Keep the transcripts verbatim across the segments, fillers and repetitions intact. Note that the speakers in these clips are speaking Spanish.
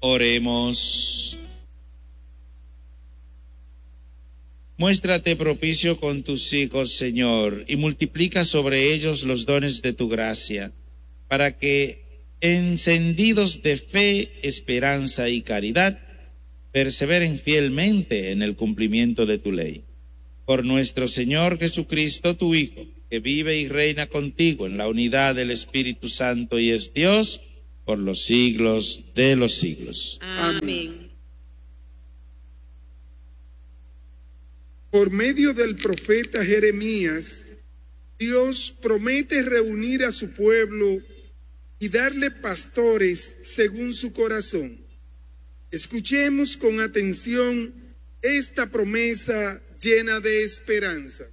Oremos. Muéstrate propicio con tus hijos, Señor, y multiplica sobre ellos los dones de tu gracia, para que, encendidos de fe, esperanza y caridad, perseveren fielmente en el cumplimiento de tu ley. Por nuestro Señor Jesucristo, tu Hijo, que vive y reina contigo en la unidad del Espíritu Santo y es Dios por los siglos de los siglos. Amén. Por medio del profeta Jeremías, Dios promete reunir a su pueblo y darle pastores según su corazón. Escuchemos con atención esta promesa llena de esperanza.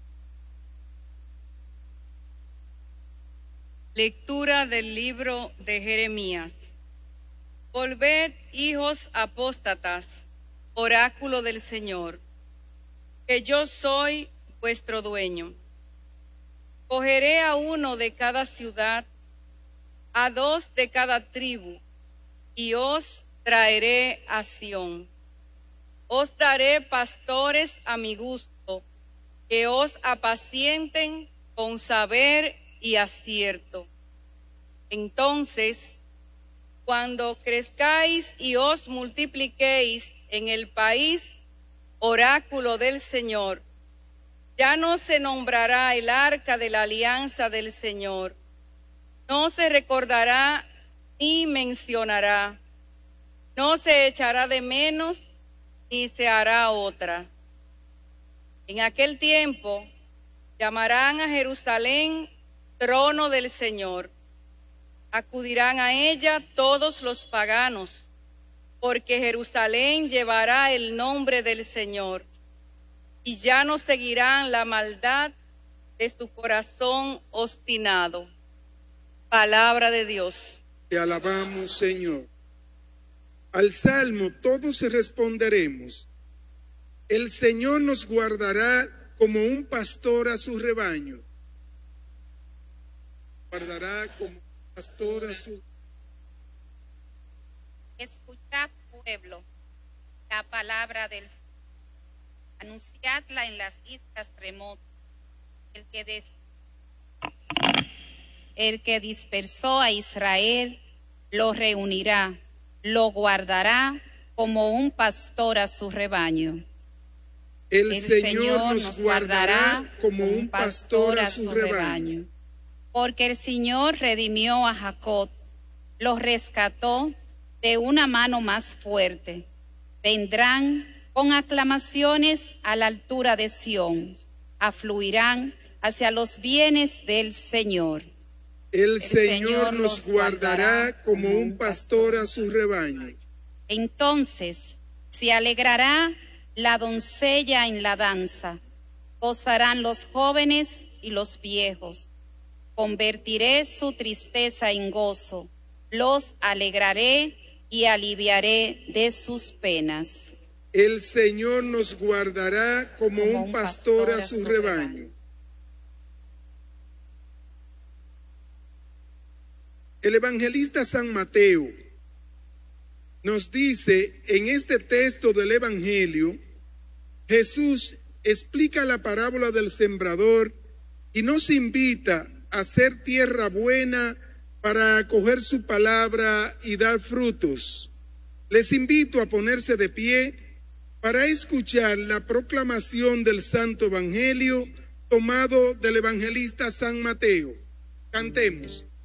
Lectura del libro de Jeremías. Volved, hijos apóstatas, oráculo del Señor, que yo soy vuestro dueño. Cogeré a uno de cada ciudad, a dos de cada tribu, y os traeré a Sión. Os daré pastores a mi gusto, que os apacienten con saber y acierto. Entonces, cuando crezcáis y os multipliquéis en el país, oráculo del Señor, ya no se nombrará el arca de la alianza del Señor, no se recordará ni mencionará, no se echará de menos ni se hará otra. En aquel tiempo llamarán a Jerusalén trono del Señor. Acudirán a ella todos los paganos, porque Jerusalén llevará el nombre del Señor, y ya no seguirán la maldad de su corazón obstinado. Palabra de Dios. Te alabamos, Señor. Al salmo todos responderemos: el Señor nos guardará como un pastor a su rebaño. Guardará como un pastor a su... Escuchad, pueblo, la palabra del Señor. Anunciadla en las islas remotas. El que, des... El que dispersó a Israel lo reunirá, lo guardará como un pastor a su rebaño. El, El Señor, Señor nos guardará como un pastor a su rebaño. Porque el Señor redimió a Jacob, lo rescató de una mano más fuerte. Vendrán con aclamaciones a la altura de Sión, afluirán hacia los bienes del Señor. El, El Señor, Señor nos guardará como un pastor a su rebaño. Entonces se alegrará la doncella en la danza, gozarán los jóvenes y los viejos. Convertiré su tristeza en gozo, los alegraré y aliviaré de sus penas. El Señor nos guardará como, como un pastor, pastor a su rebaño. rebaño. El evangelista San Mateo nos dice en este texto del Evangelio, Jesús explica la parábola del sembrador y nos invita a hacer tierra buena para acoger su palabra y dar frutos. Les invito a ponerse de pie para escuchar la proclamación del Santo Evangelio tomado del evangelista San Mateo. Cantemos.